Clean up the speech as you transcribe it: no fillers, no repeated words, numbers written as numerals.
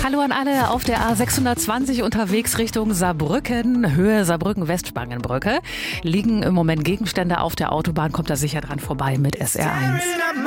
Hallo an alle auf der A620 unterwegs Richtung Saarbrücken, Höhe Saarbrücken-Westspangenbrücke. Liegen im Moment Gegenstände auf der Autobahn, kommt da sicher dran vorbei mit SR1.